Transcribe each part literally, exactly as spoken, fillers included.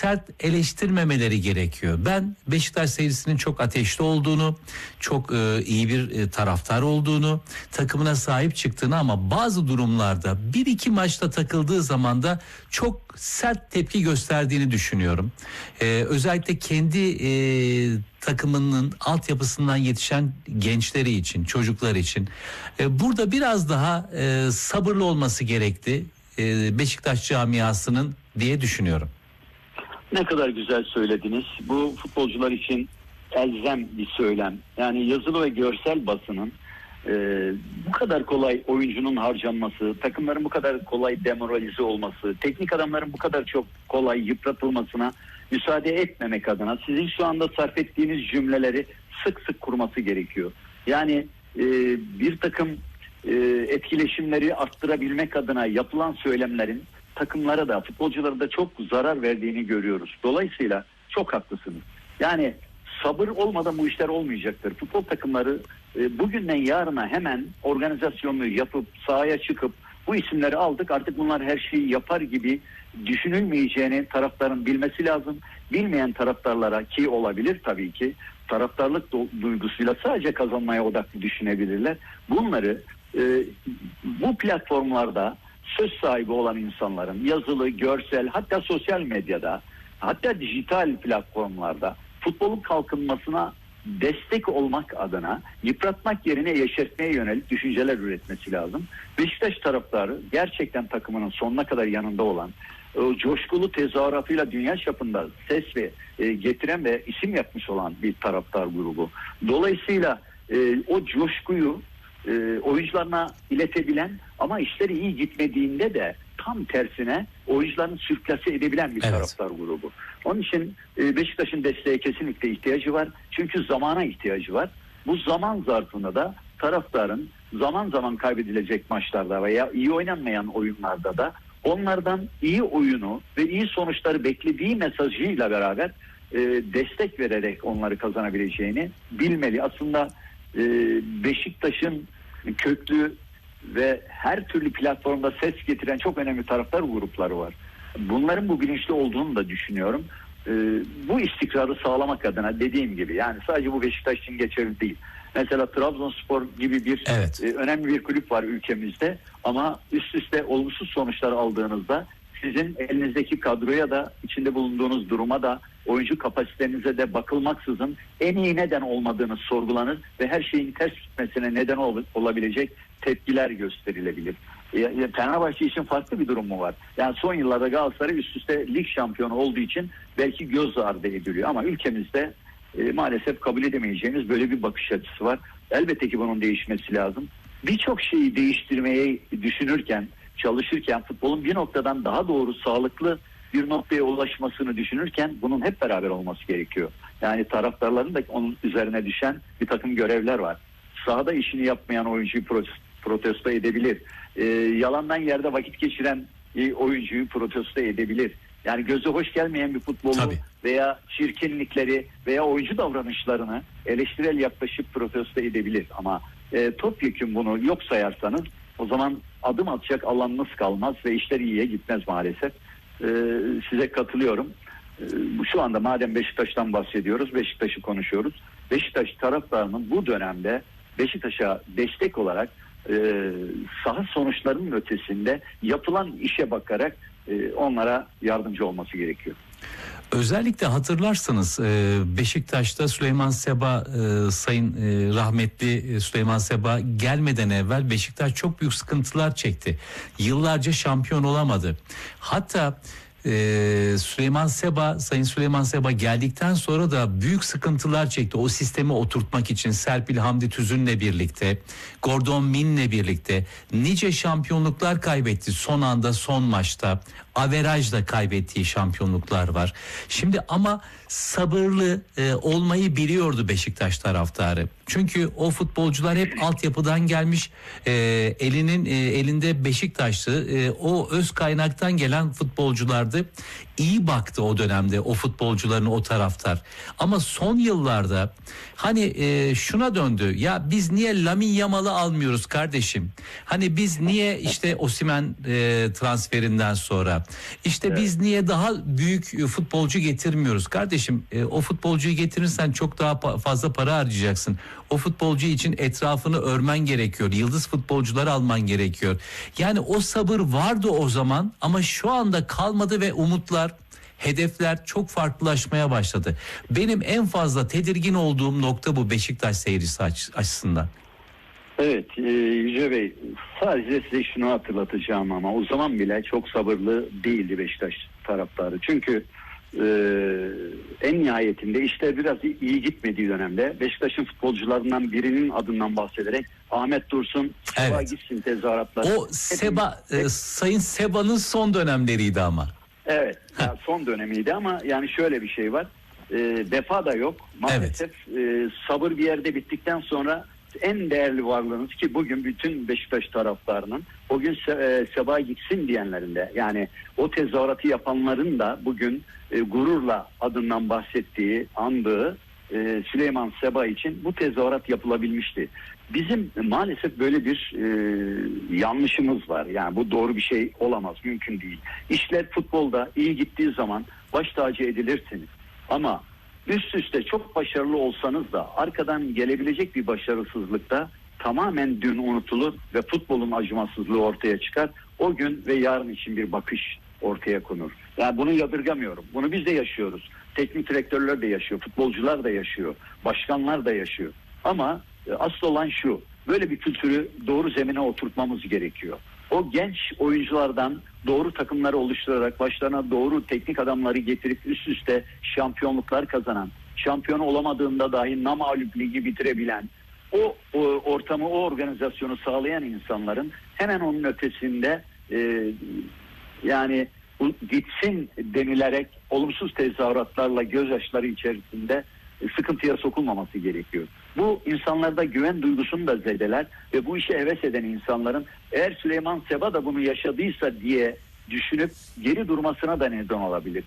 sert eleştirmemeleri gerekiyor. Ben Beşiktaş seyircisinin çok ateşli olduğunu, çok e, iyi bir e, taraftar olduğunu, takımına sahip çıktığını ama bazı durumlarda bir iki maçta takıldığı zaman da çok sert tepki gösterdiğini düşünüyorum. E, özellikle kendi e, takımının altyapısından yetişen gençleri için, çocuklar için e, burada biraz daha e, sabırlı olması gerekti e, Beşiktaş camiasının diye düşünüyorum. Ne kadar güzel söylediniz. Bu futbolcular için elzem bir söylem. Yani yazılı ve görsel basının e, bu kadar kolay oyuncunun harcanması, takımların bu kadar kolay demoralize olması, teknik adamların bu kadar çok kolay yıpratılmasına müsaade etmemek adına sizin şu anda sarf ettiğiniz cümleleri sık sık kurması gerekiyor. Yani e, bir takım e, etkileşimleri arttırabilmek adına yapılan söylemlerin takımlara da futbolculara da çok zarar verdiğini görüyoruz. Dolayısıyla çok haklısınız. Yani sabır olmadan bu işler olmayacaktır. Futbol takımları e, bugünden yarına hemen organizasyonunu yapıp sahaya çıkıp bu isimleri aldık artık bunlar her şeyi yapar gibi düşünülmeyeceğini taraftarın bilmesi lazım. Bilmeyen taraftarlara ki olabilir tabii ki taraftarlık duygusuyla sadece kazanmaya odaklı düşünebilirler. Bunları e, bu platformlarda söz sahibi olan insanların yazılı, görsel hatta sosyal medyada hatta dijital platformlarda futbolun kalkınmasına destek olmak adına yıpratmak yerine yeşertmeye yönelik düşünceler üretmesi lazım. Beşiktaş taraftarı gerçekten takımının sonuna kadar yanında olan, o coşkulu tezahüratıyla dünya çapında ses ve e, getiren ve isim yapmış olan bir taraftar grubu. Dolayısıyla e, o coşkuyu e, oyuncularına iletebilen ama işleri iyi gitmediğinde de tam tersine oyuncuların sürklase edebilen bir evet. taraftar grubu. Onun için e, Beşiktaş'ın desteğe kesinlikle ihtiyacı var. Çünkü zamana ihtiyacı var. Bu zaman zarfında da taraftarın zaman zaman kaybedilecek maçlarda veya iyi oynanmayan oyunlarda da onlardan iyi oyunu ve iyi sonuçları beklediği mesajıyla beraber e, destek vererek onları kazanabileceğini bilmeli. Aslında e, Beşiktaş'ın köklü ve her türlü platformda ses getiren çok önemli taraftar grupları var. Bunların bu bilinçli olduğunu da düşünüyorum. Ee, bu istikrarı sağlamak adına dediğim gibi yani sadece bu Beşiktaş için geçerli değil. Mesela Trabzonspor gibi bir evet. e, önemli bir kulüp var ülkemizde ama üst üste olumsuz sonuçlar aldığınızda sizin elinizdeki kadroya da içinde bulunduğunuz duruma da oyuncu kapasitenize de bakılmaksızın en iyi neden olmadığını sorgulanır ve her şeyin ters gitmesine neden ol- olabilecek tepkiler gösterilebilir. E, Fenerbahçe için farklı bir durum mu var? Yani son yıllarda Galatasaray üst üste lig şampiyonu olduğu için belki göz ardı ediliyor ama ülkemizde e, maalesef kabul edemeyeceğimiz böyle bir bakış açısı var. Elbette ki bunun değişmesi lazım. Birçok şeyi değiştirmeyi düşünürken, çalışırken futbolun bir noktadan daha doğru, sağlıklı bir noktaya ulaşmasını düşünürken bunun hep beraber olması gerekiyor. Yani taraftarların da onun üzerine düşen bir takım görevler var. Sahada işini yapmayan oyuncuyu protesto edebilir. Ee, yalandan yerde vakit geçiren oyuncuyu protesto edebilir. Yani gözü hoş gelmeyen bir futbolu Tabii. veya çirkinlikleri veya oyuncu davranışlarını eleştirel yaklaşıp protesto edebilir. Ama e, topyekun bunu yok sayarsanız o zaman adım atacak alanınız kalmaz ve işler iyiye gitmez maalesef. Ee, size katılıyorum. Ee, şu anda madem Beşiktaş'tan bahsediyoruz, Beşiktaş'ı konuşuyoruz. Beşiktaş taraftarının bu dönemde Beşiktaş'a destek olarak e, saha sonuçlarının ötesinde yapılan işe bakarak e, onlara yardımcı olması gerekiyor. Özellikle hatırlarsanız Beşiktaş'ta Süleyman Seba, Sayın rahmetli Süleyman Seba gelmeden evvel Beşiktaş çok büyük sıkıntılar çekti. Yıllarca şampiyon olamadı. Hatta Ee, Süleyman Seba, Sayın Süleyman Seba geldikten sonra da büyük sıkıntılar çekti. O sistemi oturtmak için Serpil Hamdi Tüzün'le birlikte, Gordon Min'le birlikte nice şampiyonluklar kaybetti son anda, son maçta. Averajla kaybettiği şampiyonluklar var. Şimdi ama sabırlı e, olmayı biliyordu Beşiktaş taraftarı. Çünkü o futbolcular hep altyapıdan gelmiş, e, elinin e, elinde Beşiktaşlı, e, o öz kaynaktan gelen futbolculardı. iyi baktı o dönemde o futbolcuların o taraftar. Ama son yıllarda hani e, şuna döndü. Ya biz niye Lamine Yamal'ı almıyoruz kardeşim? Hani biz niye işte Osimhen e, transferinden sonra işte Evet. biz niye daha büyük e, futbolcu getirmiyoruz kardeşim? E, o futbolcuyu getirirsen çok daha pa- fazla para harcayacaksın. O futbolcu için etrafını örmen gerekiyor. Yıldız futbolcular alman gerekiyor. Yani o sabır vardı o zaman ama şu anda kalmadı ve umutlar, hedefler çok farklılaşmaya başladı. Benim en fazla tedirgin olduğum nokta bu Beşiktaş seyircisi aç- açısından. Evet e, Yüce Bey, sadece size şunu hatırlatacağım ama o zaman bile çok sabırlı değildi Beşiktaş taraftarı. Çünkü e, en nihayetinde işte biraz iyi gitmediği dönemde Beşiktaş'ın futbolcularından birinin adından bahsederek Ahmet Dursun, Seba Evet. gitsin tezahüratlar. O Seba, e, Sayın Seba'nın son dönemleriydi ama. Evet, ya son dönemiydi ama yani şöyle bir şey var. E, vefa da yok. Maalesef e, sabır bir yerde bittikten sonra en değerli varlığınız ki bugün bütün Beşiktaş taraftarının o gün Se- e, Seba gitsin diyenlerin de yani o tezahüratı yapanların da bugün e, gururla adından bahsettiği, andığı e, Süleyman Seba için bu tezahürat yapılabilmişti. Bizim maalesef böyle bir e, yanlışımız var. Yani bu doğru bir şey olamaz, mümkün değil. İşler futbolda iyi gittiği zaman baş tacı edilirsiniz. Ama üst üste çok başarılı olsanız da arkadan gelebilecek bir başarısızlıkta tamamen dün unutulur ve futbolun acımasızlığı ortaya çıkar. O gün ve yarın için bir bakış ortaya konur. Yani bunu yadırgamıyorum. Bunu biz de yaşıyoruz. Teknik direktörler de yaşıyor, futbolcular da yaşıyor, başkanlar da yaşıyor. Ama e, asıl olan şu, böyle bir kültürü doğru zemine oturtmamız gerekiyor. O genç oyunculardan doğru takımları oluşturarak başlarına doğru teknik adamları getirip üst üste şampiyonluklar kazanan, şampiyon olamadığında dahi namağlup ligi bitirebilen, o, o ortamı, o organizasyonu sağlayan insanların hemen onun ötesinde e, yani bu gitsin denilerek olumsuz tezahüratlarla gözyaşları içerisinde sıkıntıya sokulmaması gerekiyor. Bu insanlarda güven duygusunu da zedeler ve bu işe heves eden insanların eğer Süleyman Seba da bunu yaşadıysa diye düşünüp geri durmasına da neden olabilir.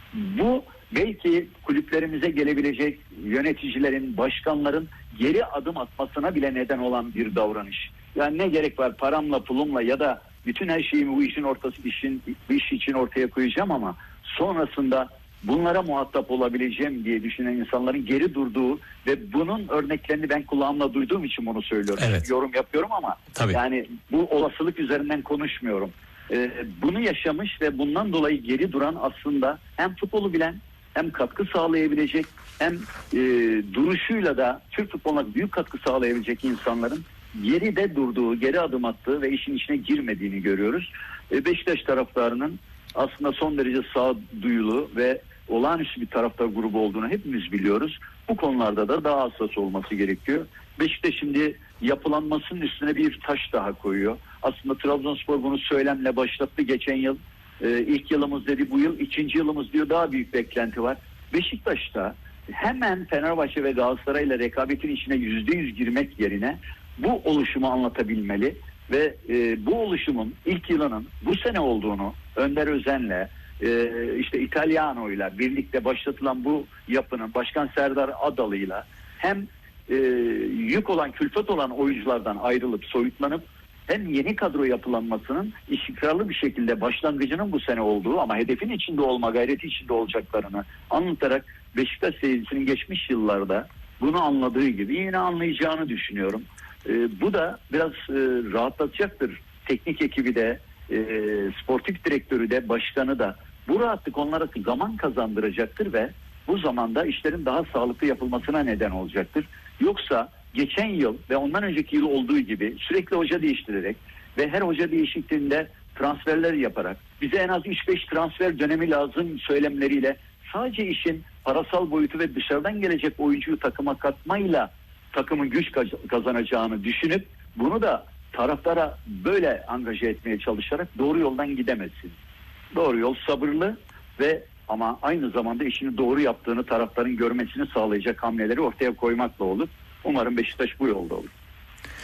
Bu belki kulüplerimize gelebilecek yöneticilerin, başkanların geri adım atmasına bile neden olan bir davranış. Yani ne gerek var paramla, pulumla ya da bütün her şeyimi bu işin ortası işin bu iş için ortaya koyacağım ama sonrasında bunlara muhatap olabileceğim diye düşünen insanların geri durduğu ve bunun örneklerini ben kulağımla duyduğum için bunu söylüyorum. Evet. Yorum yapıyorum ama Tabii. yani bu olasılık üzerinden konuşmuyorum. Ee, bunu yaşamış ve bundan dolayı geri duran aslında hem futbolu bilen hem katkı sağlayabilecek hem e, duruşuyla da Türk futboluna büyük katkı sağlayabilecek insanların geride durduğu, geri adım attığı ve işin içine girmediğini görüyoruz. E, Beşiktaş taraftarının aslında son derece sağduyulu ve olağanüstü bir taraftar grubu olduğunu hepimiz biliyoruz. Bu konularda da daha hassas olması gerekiyor. Beşiktaş şimdi yapılanmasının üstüne bir taş daha koyuyor. Aslında Trabzonspor bunu söylemle başlattı geçen yıl. Ee, ilk yılımız dedi, bu yıl ikinci yılımız diyor, daha büyük beklenti var. Beşiktaş'ta hemen Fenerbahçe ve Galatasaray ile rekabetin içine yüzde yüz girmek yerine bu oluşumu anlatabilmeli ve e, bu oluşumun ilk yılının bu sene olduğunu Önder Özen'le e, işte İtalyano'yla birlikte başlatılan bu yapının Başkan Serdar Adalı'yla hem e, yük olan, külfet olan oyunculardan ayrılıp soyutlanıp hem yeni kadro yapılanmasının istikrarlı bir şekilde başlangıcının bu sene olduğu ama hedefin içinde olma gayreti içinde olacaklarını anlatarak Beşiktaş seyircisinin geçmiş yıllarda bunu anladığı gibi yine anlayacağını düşünüyorum. E, bu da biraz e, rahatlatacaktır. Teknik ekibi de, e, sportif direktörü de, başkanı da. Bu rahatlık onlara zaman kazandıracaktır ve bu zamanda işlerin daha sağlıklı yapılmasına neden olacaktır. Yoksa geçen yıl ve ondan önceki yıl olduğu gibi sürekli hoca değiştirerek ve her hoca değişikliğinde transferler yaparak bize en az üç beş transfer dönemi lazım söylemleriyle sadece işin parasal boyutu ve dışarıdan gelecek oyuncuyu takıma katmayla takımın güç kazanacağını düşünüp bunu da taraftara böyle angaje etmeye çalışarak doğru yoldan gidemezsiniz. Doğru yol sabırlı ve ama aynı zamanda işini doğru yaptığını taraftarın görmesini sağlayacak hamleleri ortaya koymakla olur. Umarım Beşiktaş bu yolda olur.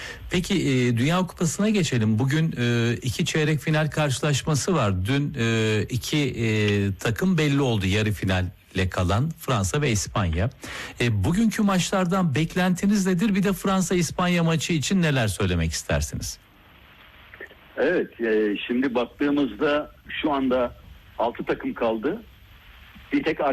Peki e, Dünya Kupası'na geçelim. Bugün e, iki çeyrek final karşılaşması var. Dün e, iki e, takım belli oldu yarı finalle kalan, Fransa ve İspanya. E, bugünkü maçlardan beklentiniz nedir? Bir de Fransa-İspanya maçı için neler söylemek istersiniz? Evet, e, şimdi baktığımızda şu anda altı takım kaldı. Bir tek